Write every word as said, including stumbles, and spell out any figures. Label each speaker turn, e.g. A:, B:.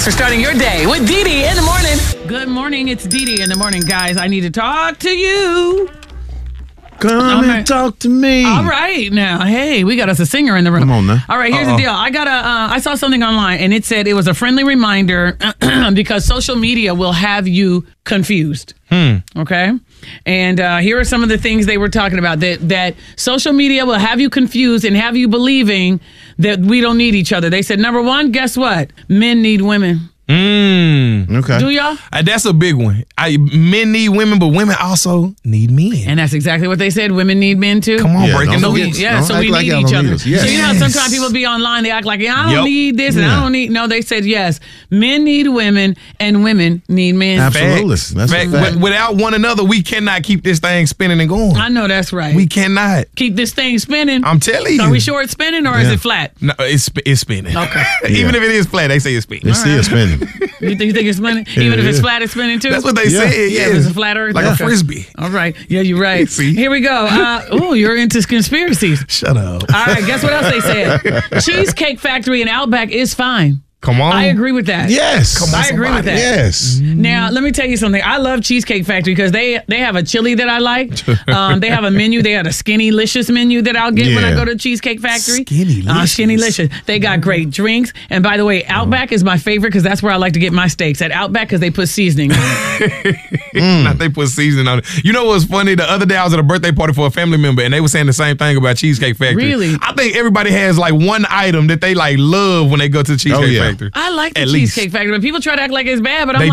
A: Thanks for starting your day with Dee Dee in the morning.
B: Good morning. It's Dee Dee in the morning, guys. I need to talk to you.
C: Come and talk to me.
B: All right, now, hey, we got us a singer in the room.
C: Come on now.
B: All right, here's
C: Uh-oh.
B: the deal. I got a. Uh, I saw something online, and it said it was a friendly reminder because social media will have you confused.
D: Hmm.
B: Okay, and uh, here are some of the things they were talking about that that social media will have you confused and have you believing that we don't need each other. They said number one, guess what? Men need women.
D: Mm.
C: Okay.
B: Do y'all?
D: Uh, that's a big one. I, men need women, but women also need men.
B: And that's exactly what they said. Women need men too.
D: Come on,
C: Yeah,
D: breaking the
C: don't
B: We,
C: forget-
D: rules.
B: yeah,
C: don't
B: so
C: act
B: we
C: like
B: need
C: y'all
B: each
C: don't
B: other.
C: need us. Yes.
B: So you know how
D: Yes.
B: sometimes people be online, they act like, yeah, I don't
D: Yep.
B: need this and I
C: Yeah.
B: don't need. No, they said yes. Men need women and women need men.
C: Absolutely.
D: Facts.
C: That's a
D: Fact.
C: fact.
D: Wi- Without one another, we cannot keep this thing spinning and going.
B: I know that's right.
D: We cannot.
B: Keep this thing spinning.
D: I'm telling you.
B: Are we sure it's spinning or is
C: Yeah.
B: it flat?
D: No, it's sp- it's spinning.
B: Okay.
D: Even
C: Yeah.
D: if it is flat, they say it's spinning.
C: It's still spinning.
B: You think, you think it's spinning? Even if it's flat, it's spinning too?
D: That's what they
C: Yeah.
D: said.
B: Yeah,
D: Yeah,
B: it's a flat earth.
D: like
B: Okay.
D: a frisbee.
B: All right. Yeah, you're right.
D: See?
B: Here we go. Uh, oh, you're into conspiracies.
D: Shut up.
B: All right. Guess what else they said? Cheesecake Factory and Outback is fine.
D: Come on.
B: I agree with that.
C: Yes.
D: Come on,
B: I agree with
D: somebody.
B: that.
C: Yes.
B: Now, let me tell you something. I love Cheesecake Factory because they they have a chili that I like. Um, they have a menu. They have a Skinny-licious menu that I'll get when I
C: Yeah.
B: go to Cheesecake Factory.
D: Skinny-licious.
B: Uh, Skinny-licious. They got great drinks. And by the way, Outback is my favorite because that's where I like to get my steaks. At Outback because they put seasoning on it.
D: Not they put seasoning on it. You know what's funny? The other day I was at a birthday party for a family member and they were saying the same thing about Cheesecake Factory.
B: Really?
D: I think everybody has like one item that they like love when they go to Cheesecake
C: Oh, yeah.
D: Factory.
B: I like the
D: At least.
B: Cheesecake Factory. But people try to act like it's bad, but I'm
D: They